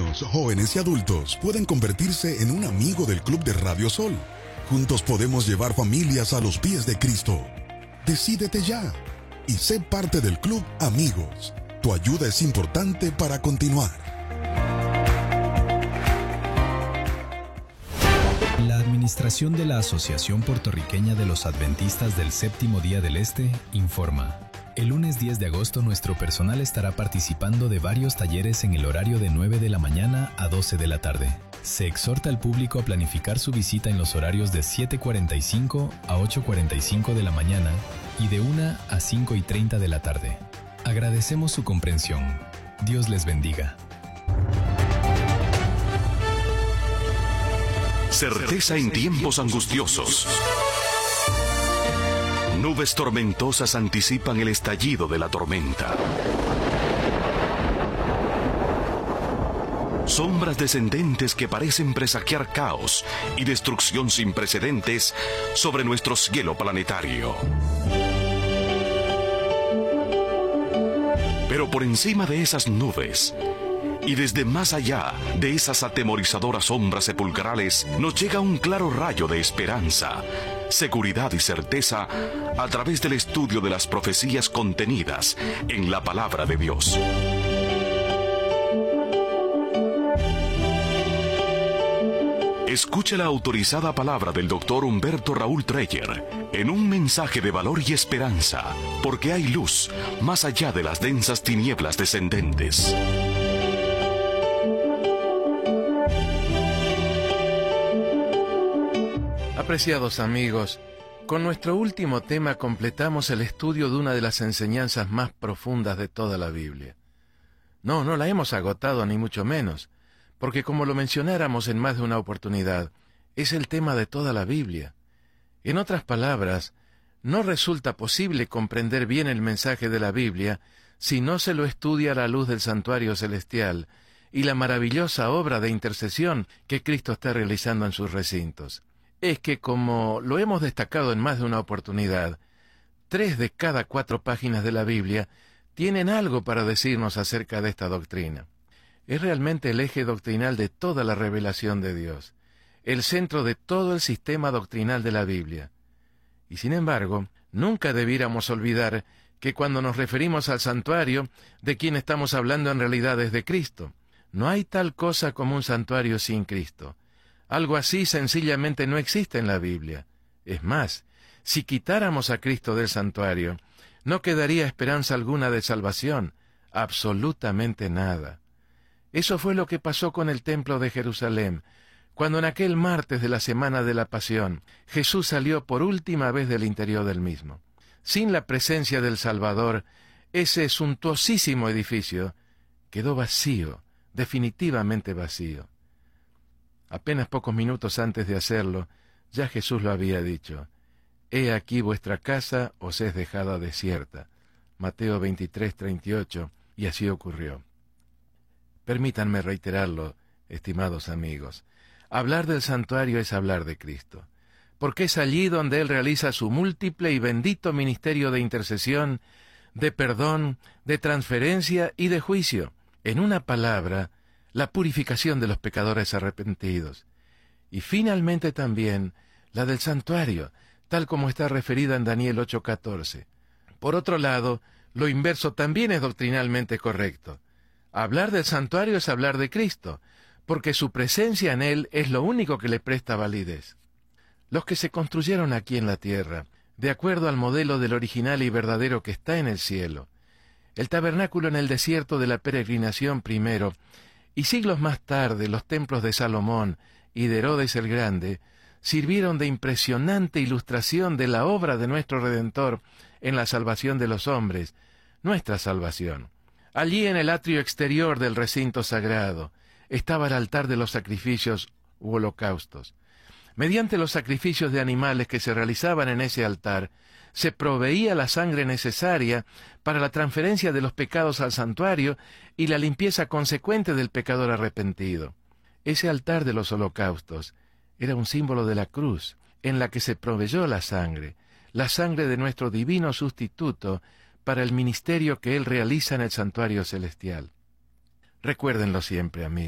Niños, jóvenes y adultos pueden convertirse en un amigo del Club de Radio Sol. Juntos podemos llevar familias a los pies de Cristo. Decídete ya y sé parte del Club Amigos. Tu ayuda es importante para continuar. La administración de la Asociación Puertorriqueña de los Adventistas del Séptimo Día del Este informa. El lunes 10 de agosto nuestro personal estará participando de varios talleres en el horario de 9 de la mañana a 12 de la tarde. Se exhorta al público a planificar su visita en los horarios de 7:45 a 8:45 de la mañana y de 1 a 5:30 de la tarde. Agradecemos su comprensión. Dios les bendiga. Certeza en tiempos angustiosos. Nubes tormentosas anticipan el estallido de la tormenta. Sombras descendentes que parecen presagiar caos y destrucción sin precedentes sobre nuestro cielo planetario. Pero por encima de esas nubes, y desde más allá de esas atemorizadoras sombras sepulcrales, nos llega un claro rayo de esperanza, seguridad y certeza a través del estudio de las profecías contenidas en la palabra de Dios. Escuche la autorizada palabra del Dr. Humberto Raúl Dreyer en un mensaje de valor y esperanza, porque hay luz más allá de las densas tinieblas descendentes. Apreciados amigos, con nuestro último tema completamos el estudio de una de las enseñanzas más profundas de toda la Biblia. No la hemos agotado ni mucho menos, porque como lo mencionáramos en más de una oportunidad, es el tema de toda la Biblia. En otras palabras, no resulta posible comprender bien el mensaje de la Biblia si no se lo estudia a la luz del santuario celestial y la maravillosa obra de intercesión que Cristo está realizando en sus recintos. Es que, como lo hemos destacado en más de una oportunidad, 3 de cada 4 páginas de la Biblia tienen algo para decirnos acerca de esta doctrina. Es realmente el eje doctrinal de toda la revelación de Dios, el centro de todo el sistema doctrinal de la Biblia. Y sin embargo, nunca debiéramos olvidar que cuando nos referimos al santuario, de quien estamos hablando en realidad es de Cristo. No hay tal cosa como un santuario sin Cristo. Algo así sencillamente no existe en la Biblia. Es más, si quitáramos a Cristo del santuario, no quedaría esperanza alguna de salvación, absolutamente nada. Eso fue lo que pasó con el templo de Jerusalén, cuando en aquel martes de la semana de la Pasión, Jesús salió por última vez del interior del mismo. Sin la presencia del Salvador, ese suntuosísimo edificio quedó vacío, definitivamente vacío. Apenas pocos minutos antes de hacerlo, ya Jesús lo había dicho: «He aquí vuestra casa os es dejada desierta». Mateo 23:38, y así ocurrió. Permítanme reiterarlo, estimados amigos. Hablar del santuario es hablar de Cristo, porque es allí donde Él realiza su múltiple y bendito ministerio de intercesión, de perdón, de transferencia y de juicio. En una palabra, la purificación de los pecadores arrepentidos. Y finalmente también la del santuario, tal como está referida en Daniel 8:14. Por otro lado, lo inverso también es doctrinalmente correcto. Hablar del santuario es hablar de Cristo, porque su presencia en él es lo único que le presta validez. Los que se construyeron aquí en la tierra, de acuerdo al modelo del original y verdadero que está en el cielo, el tabernáculo en el desierto de la peregrinación primero, y siglos más tarde los templos de Salomón y de Herodes el Grande, sirvieron de impresionante ilustración de la obra de nuestro Redentor en la salvación de los hombres, nuestra salvación. Allí en el atrio exterior del recinto sagrado estaba el altar de los sacrificios u holocaustos. Mediante los sacrificios de animales que se realizaban en ese altar, se proveía la sangre necesaria para la transferencia de los pecados al santuario y la limpieza consecuente del pecador arrepentido. Ese altar de los holocaustos era un símbolo de la cruz, en la que se proveyó la sangre de nuestro divino sustituto para el ministerio que Él realiza en el santuario celestial. Recuérdenlo siempre, amigos.